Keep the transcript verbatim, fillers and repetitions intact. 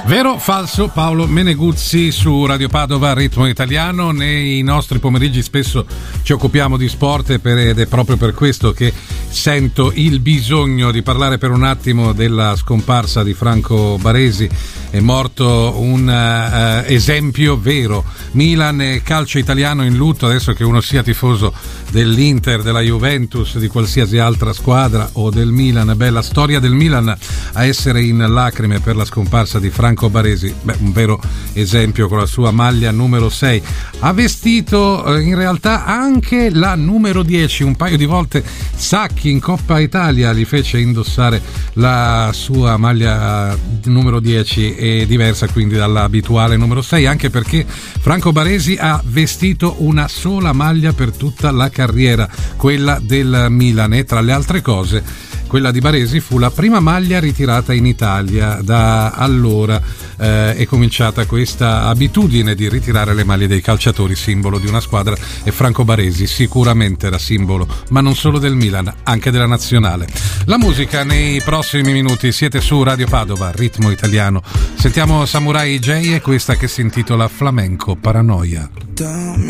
Vero o falso? Paolo Meneguzzi su Radio Padova, Ritmo Italiano. Nei nostri pomeriggi spesso ci occupiamo di sport ed è proprio per questo che sento il bisogno di parlare per un attimo della scomparsa di Franco Baresi. È morto un uh, esempio vero. Milan e calcio italiano in lutto, adesso che uno sia tifoso dell'Inter, della Juventus, di qualsiasi altra squadra o del Milan. Bella storia del Milan a essere in lacrime per la scomparsa di Franco Baresi. Beh, un vero esempio con la sua maglia numero sei. Ha vestito eh, in realtà anche la numero dieci un paio di volte. Sacchi in Coppa Italia gli fece indossare la sua maglia numero dieci, e diversa quindi dalla abituale numero sei, anche perché Franco Baresi ha vestito una sola maglia per tutta la carriera, quella del Milan, e tra le altre cose quella di Baresi fu la prima maglia ritirata in Italia. Da allora eh, è cominciata questa abitudine di ritirare le maglie dei calciatori simbolo di una squadra, e Franco Baresi sicuramente era simbolo, ma non solo del Milan, anche della nazionale. La musica nei prossimi minuti. Siete su Radio Padova, Ritmo Italiano. Sentiamo Samurai J e questa che si intitola Flamenco Paranoia. Dammi